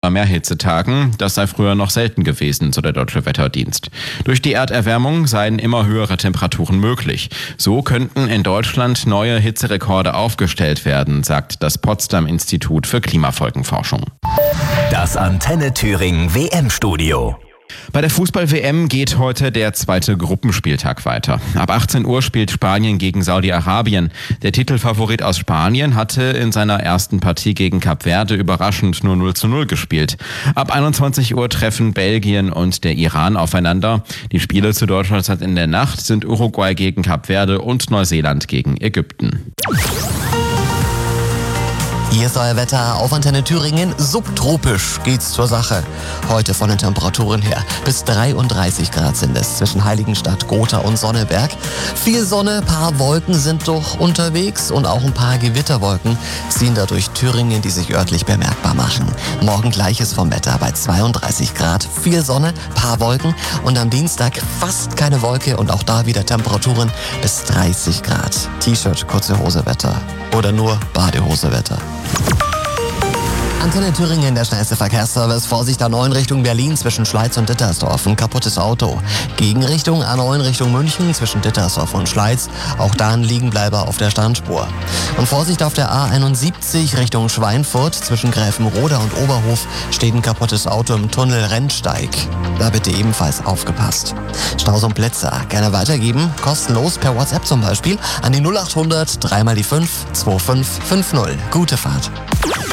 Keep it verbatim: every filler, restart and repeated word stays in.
immer mehr Hitzetagen. Das sei früher noch selten gewesen, so der Deutsche Wetterdienst. Durch die Erderwärmung seien immer höhere Temperaturen möglich. So könnten in Deutschland neue Hitzerekorde aufgestellt werden, sagt das Potsdam-Institut für Klimafolgenforschung. Das Antenne Thüringen W M-Studio. Bei der Fußball-W M geht heute der zweite Gruppenspieltag weiter. Ab achtzehn Uhr spielt Spanien gegen Saudi-Arabien. Der Titelfavorit aus Spanien hatte in seiner ersten Partie gegen Kap Verde überraschend nur null zu null gespielt. Ab einundzwanzig Uhr treffen Belgien und der Iran aufeinander. Die Spiele zu Deutschland in der Nacht sind Uruguay gegen Kap Verde und Neuseeland gegen Ägypten. Hier ist euer Wetter auf Antenne Thüringen. Subtropisch geht's zur Sache. Heute von den Temperaturen her. Bis dreiunddreißig Grad sind es zwischen Heiligenstadt, Gotha und Sonneberg. Viel Sonne, paar Wolken sind doch unterwegs und auch ein paar Gewitterwolken ziehen da durch Thüringen, die sich örtlich bemerkbar machen. Morgen gleiches vom Wetter bei zweiunddreißig Grad. Viel Sonne, paar Wolken und am Dienstag fast keine Wolke und auch da wieder Temperaturen bis dreißig Grad. T-Shirt, kurze Hose Wetter oder nur Badehose-Wetter. Antenne Thüringen, der schnellste Verkehrsservice. Vorsicht A neun Richtung Berlin zwischen Schleiz und Dittersdorf. Ein kaputtes Auto. Gegenrichtung A neun Richtung München zwischen Dittersdorf und Schleiz. Auch da ein Liegenbleiber auf der Standspur. Und Vorsicht auf der A einundsiebzig Richtung Schweinfurt. Zwischen Gräfenroda und Oberhof steht ein kaputtes Auto im Tunnel Rennsteig. Da bitte ebenfalls aufgepasst. Staus und Plätze gerne weitergeben. Kostenlos per WhatsApp zum Beispiel an die null acht hundert drei mal die fünf zwei fünf fünf null. Gute Fahrt.